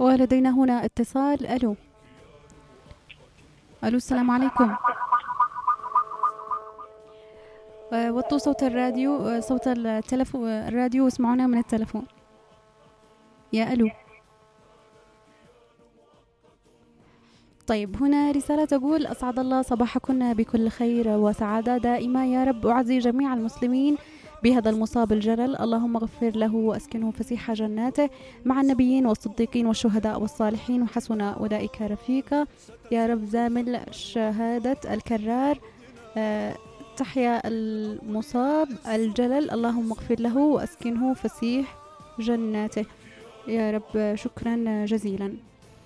ولدينا هنا اتصال. ألو. ألو، السلام عليكم. وطوا صوت الراديو، صوت التلفون، الراديو، واسمعونا من التلفون. يا ألو. طيب، هنا رسالة تقول: أسعد الله صباحكن بكل خير وسعادة دائمة يا رب. أعزي جميع المسلمين بهذا المصاب الجلل، اللهم اغفر له وأسكنه فسيح جناته مع النبيين والصديقين والشهداء والصالحين وحسن أولئك رفيقا يا رب. زامل شهادة الكرار، تحيا المصاب الجلل، اللهم اغفر له وأسكنه فسيح جناته يا رب. شكرا جزيلا.